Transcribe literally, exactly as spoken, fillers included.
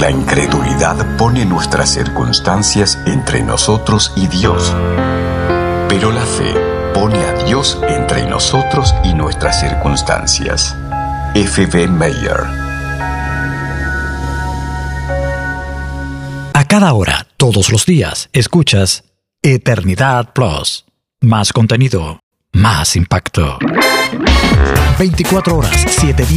La incredulidad pone nuestras circunstancias entre nosotros y Dios. Pero la fe pone a Dios entre nosotros y nuestras circunstancias. F B Meyer. A cada hora, todos los días, escuchas Eternidad Plus. Más contenido, más impacto. veinticuatro horas, siete días.